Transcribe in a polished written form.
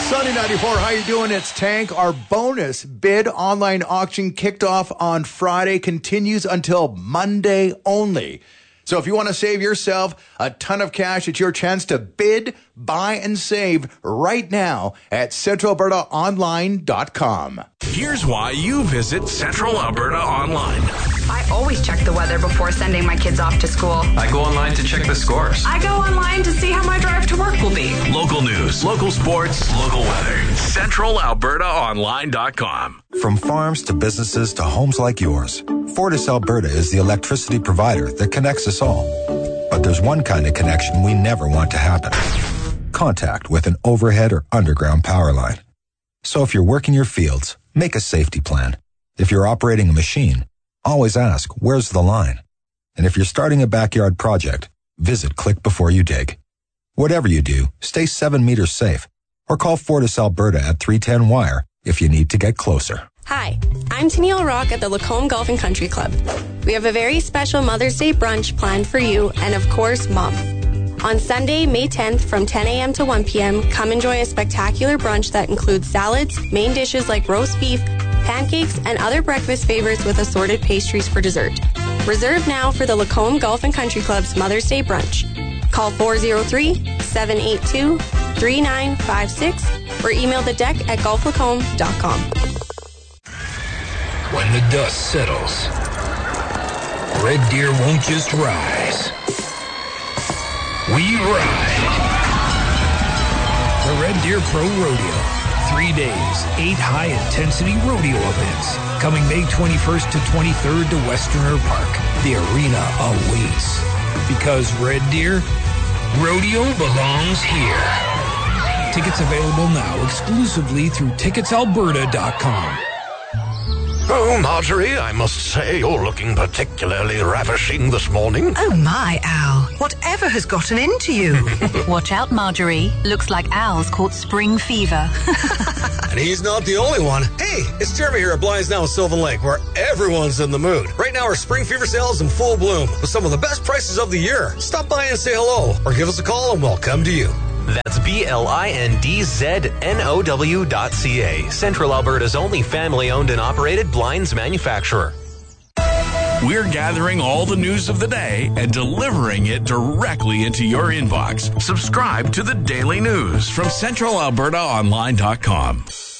Sunny 94, how you doing? It's Tank. Our bonus bid online auction kicked off on Friday, continues until Monday only. So if you want to save yourself a ton of cash, it's your chance to bid, buy, and save right now at centralalbertaonline.com. Here's why you visit Central Alberta Online. I always check the weather before sending my kids off to school. I go online to check the scores. I go online to see how my drive to work will be. Local news, local sports, local weather. CentralAlbertaOnline.com. From farms to businesses to homes like yours, Fortis Alberta is the electricity provider that connects us all. But there's one kind of connection we never want to happen. Contact with an overhead or underground power line. So if you're working your fields, make a safety plan. If you're operating a machine, always ask, where's the line? And if you're starting a backyard project, visit Click Before You Dig. Whatever you do, stay 7 meters safe or call Fortis Alberta at 310-WIRE if you need to get closer. Hi, I'm Tennille Rock at the Lacombe Golf and Country Club. We have a very special Mother's Day brunch planned for you and, of course, Mom. On Sunday, May 10th from 10 a.m. to 1 p.m., come enjoy a spectacular brunch that includes salads, main dishes like roast beef, pancakes, and other breakfast favorites with assorted pastries for dessert. Reserve now for the Lacombe Golf and Country Club's Mother's Day brunch. Call 403-782-3956 or email the deck at golflacombe.com. When the dust settles, Red Deer won't just rise. We ride. The Red Deer Pro Rodeo. 3 days, 8 high-intensity rodeo events. Coming May 21st to 23rd to Westerner Park. The arena awaits. Because Red Deer, rodeo belongs here. Tickets available now exclusively through ticketsalberta.com. Oh, Marjorie, I must say you're looking particularly ravishing this morning. Oh my, Al. Whatever has gotten into you? Watch out, Marjorie. Looks like Al's caught spring fever. And he's not the only one. Hey, it's Jeremy here at Blinds Now in Sylvan Lake, where everyone's in the mood. Right now, our spring fever sale is in full bloom with some of the best prices of the year. Stop by and say hello, or give us a call and we'll come to you. That's BLINDZNOW.ca. Central Alberta's only family-owned and operated blinds manufacturer. We're gathering all the news of the day and delivering it directly into your inbox. Subscribe to the Daily News from CentralAlbertaOnline.com.